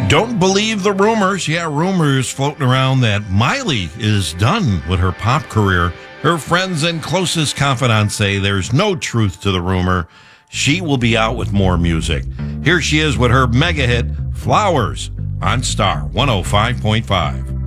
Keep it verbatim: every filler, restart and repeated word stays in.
Don't believe the rumors. Yeah, rumors floating around that Miley is done with her pop career. Her friends and closest confidants say there's no truth to the rumor. She will be out with more music. Here she is with her mega hit, Flowers, on Star one oh five point five.